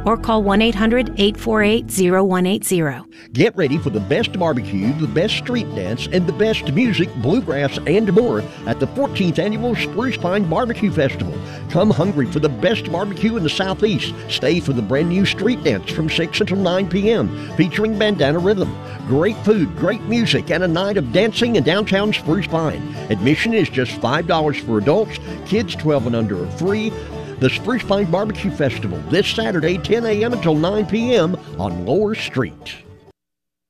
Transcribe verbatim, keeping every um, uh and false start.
or call one eight hundred, eight four eight, zero one eight zero. Get ready for the best barbecue, the best street dance, and the best music, bluegrass, and more at the fourteenth Annual Spruce Pine Barbecue Festival. Come hungry for the best barbecue in the Southeast. Stay for the brand new street dance from six until nine p.m. featuring Bandana Rhythm. Great food, great music, and a night of dancing in downtown Spruce Pine. Admission is just five dollars for adults. Kids twelve and under are free. The Spruce Pine Barbecue Festival this Saturday, ten a.m. until nine p.m. on Lower Street.